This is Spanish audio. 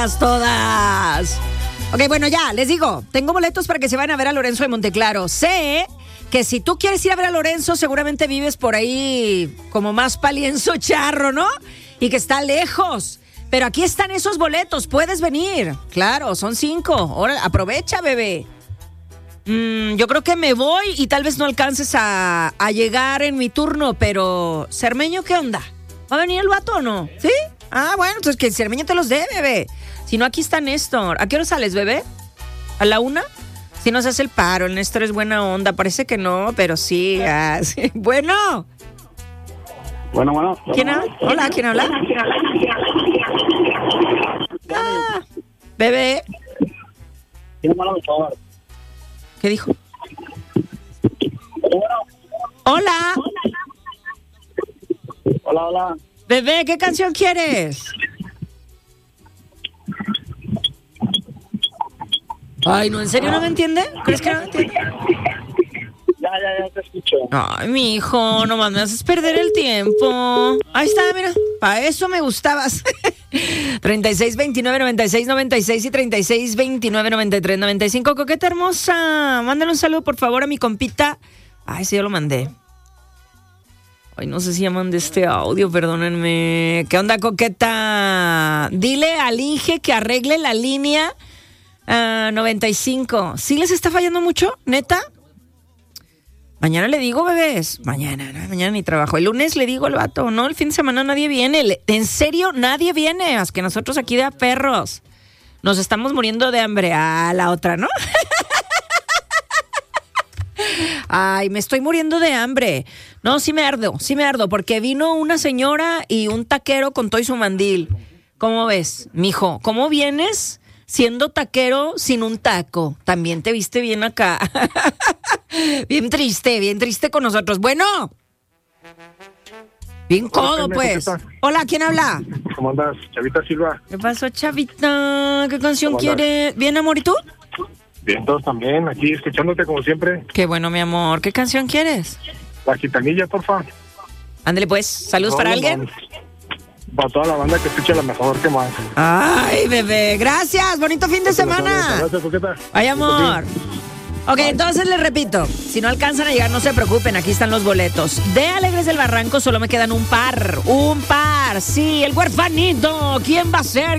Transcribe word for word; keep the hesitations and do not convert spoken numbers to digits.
Todas. Ok, bueno, ya, les digo, tengo boletos para que se vayan a ver a Lorenzo de Monteclaro. Sé que si tú quieres ir a ver a Lorenzo, seguramente vives por ahí como más palienzo charro, ¿no? Y que está lejos. Pero aquí están esos boletos, puedes venir. Claro, son cinco. Ahora, aprovecha, bebé. Mm, yo creo que me voy y tal vez no alcances a, a llegar en mi turno, pero Cermeño, ¿qué onda? ¿Va a venir el vato o no? ¿Sí? Ah, bueno, entonces que Cermeño te los dé, bebé. Si no, aquí está Néstor. ¿A qué hora sales, bebé? ¿A la una? Si nos hace el paro, el Néstor es buena onda. Parece que no, pero sí. Ah, sí. Bueno. Bueno, bueno. ¿Quién habla? Hola, ¿quién habla? Ah, bebé. ¿Qué dijo? Hola. Hola, hola. Bebé, ¿qué canción quieres? Ay, no, ¿en serio no me entiende? ¿Crees que no me entiende? Ya, ya, ya te escucho. Ay, mi hijo, nomás me haces perder el tiempo. Ahí está, mira, para eso me gustabas. treinta y seis, veintinueve, noventa y seis, noventa y seis y treinta y seis, veintinueve, noventa y tres, noventa y cinco. Coqueta hermosa, mándale un saludo, por favor, a mi compita. Ay, sí, yo lo mandé. Ay, no sé si ya mandé este audio, perdónenme. ¿Qué onda, coqueta? Dile al Inge que arregle la línea uh, noventa y cinco. ¿Sí les está fallando mucho, neta? Mañana le digo, bebés. Mañana, no, mañana ni trabajo. El lunes le digo al vato, no, el fin de semana nadie viene. Le, en serio, nadie viene. Es que nosotros aquí de a perros nos estamos muriendo de hambre. Ah, la otra, ¿no? Ay, me estoy muriendo de hambre. No, sí me ardo, sí me ardo, porque vino una señora y un taquero con todo y su mandil. ¿Cómo ves, mijo? ¿Cómo vienes siendo taquero sin un taco? También te viste bien acá. Bien triste, bien triste con nosotros. Bueno. Bien codo, pues. Hola, ¿quién habla? ¿Cómo andas, Chavita Silva? ¿Qué pasó, Chavita? ¿Qué canción quieres? ¿Bien, amor, y tú? Bien, todos también, aquí escuchándote como siempre. Qué bueno, mi amor. ¿Qué canción quieres? La gitanilla, porfa. Ándale, pues. ¿Saludos no, para no, alguien? No. Para toda la banda que escucha la mejor que más. Ay, bebé. Gracias. Bonito fin de semana. Gracias, Coqueta. Ay, amor. Ok, entonces les repito, si no alcanzan a llegar, no se preocupen, aquí están los boletos. De Alegres del Barranco solo me quedan un par, un par, sí, el huerfanito, ¿quién va a ser?